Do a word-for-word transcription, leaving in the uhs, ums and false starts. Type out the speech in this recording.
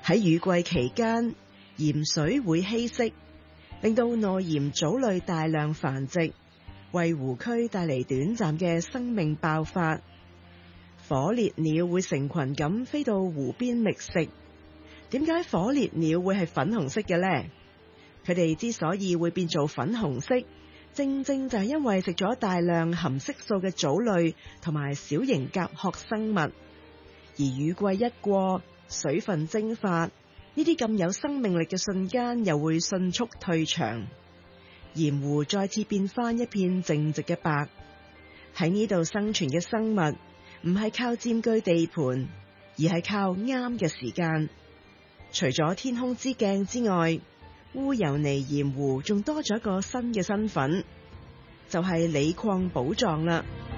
喺雨季期間，鹽水會稀釋，令到內鹽藻類大量繁殖，為湖區帶嚟短暫嘅生命爆發。火烈鳥會成群咁飛到湖邊覓食。點解火烈鳥會係粉紅色嘅呢？佢哋之所以會變做粉紅色，正正就係因為食咗大量含色素嘅藻類同埋小型甲殼生物。而雨季一過，水分蒸發，呢啲咁有生命力嘅瞬間又會迅速退場，鹽湖再次變翻一片靜寂嘅白。喺呢度生存嘅生物唔係靠佔據地盤，而係靠啱嘅時間。除咗天空之鏡之外，烏尤尼鹽湖仲多咗一個新嘅身份，就係鋰礦寶藏啦。